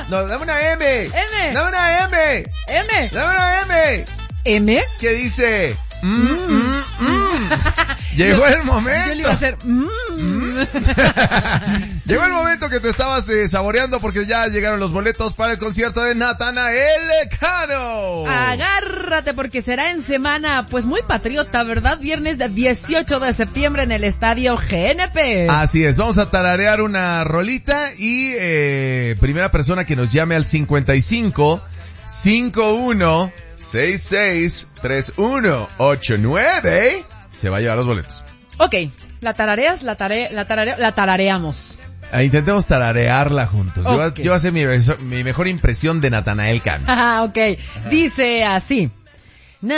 No, dame una M. M. Dame una M. M. Dame una M. M. ¿Qué dice? Llegó el momento. Yo le iba a hacer Llegó el momento que te estabas saboreando porque ya llegaron los boletos para el concierto de Natanael Cano. Agárrate porque será en semana, pues muy patriota, ¿verdad? Viernes 18 de septiembre en el estadio GNP. Así es, vamos a tararear una rolita y primera persona que nos llame al 55 51 66 3189 se va a llevar los boletos. Ok, la tarareas, la tarareamos. Intentemos tararearla juntos. Okay. Yo voy a hacer mi mejor impresión de Natanael Cano. Ok, dice así.